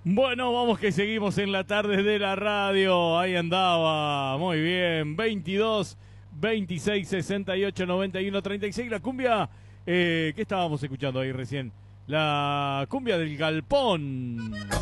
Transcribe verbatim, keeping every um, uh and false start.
Bueno, vamos que seguimos en la tarde de la radio. Ahí andaba, muy bien. veintidós, veintiséis, sesenta y ocho, noventa y uno, treinta y seis. La cumbia, eh, ¿qué estábamos escuchando ahí recién? La cumbia del galpón.